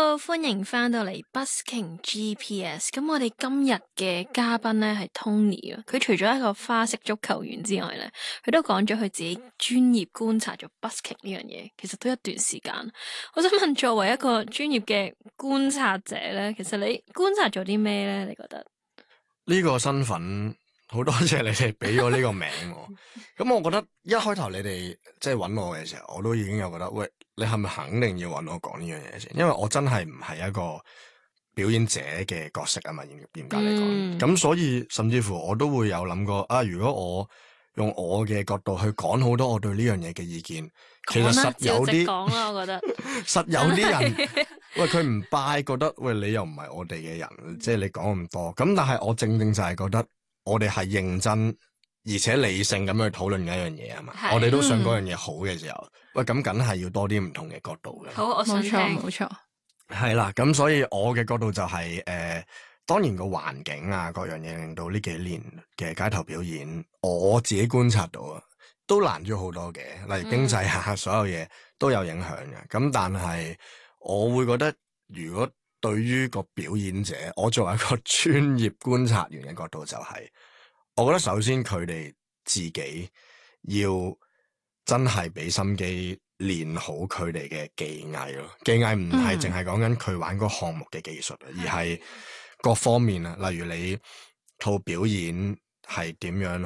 Hello， 歡迎翻到嚟 Busking GPS。咁我哋今日嘅嘉賓咧係 Tony 啊。佢除咗一個花式足球員之外咧，佢都講咗佢自己專業觀察咗 Busking 呢樣嘢，其實都一段時間。我想問，作為一個專業嘅觀察者咧，其實你觀察咗啲咩咧？你覺得呢個身份好多謝你哋俾咗呢個名我。咁我覺得一開頭你哋即係揾我嘅時候，我都已經有覺得，喂，你係咪肯定要揾我講呢樣嘢先？因為我真係唔係一個表演者嘅角色啊嘛，嚴格嚟講。咁所以甚至乎我都會有諗過啊，如果我用我嘅角度去講好多我對呢樣嘢嘅意見，其實實有啲講啦，我覺得實有啲人喂佢唔拜，覺得喂你又唔係我哋嘅人，即係你講咁多。咁但係我正正就係覺得我哋係認真而且理性咁去討論嘅一樣嘢啊嘛。我哋都想嗰樣嘢好嘅時候，喂咁梗係要多啲唔同嘅角度嘅。 好，我想聽。 冇錯。 係啦，咁所以我嘅角度就係當然個環境啊各樣嘢令到呢幾年嘅街頭表演，我自己觀察到啊，都難咗好多嘅，例如經濟啊，所有嘢都有影響嘅。咁但係我會覺得，如果對於個表演者，我作為一個專業觀察員嘅角度就係，我覺得首先佢哋自己要真係俾心機練好佢哋嘅技藝咯。技藝唔係淨係講緊佢玩個項目嘅技術，而係各方面啊。例如你套表演係點樣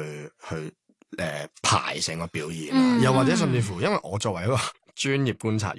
去排成個表演啊，又或者甚至乎，因為我作為一個專業觀察